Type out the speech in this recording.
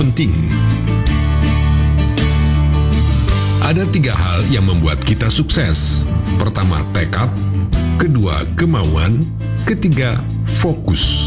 penting. Ada 3 hal yang membuat kita sukses. Pertama, tekad. Kedua, kemauan. Ketiga, fokus.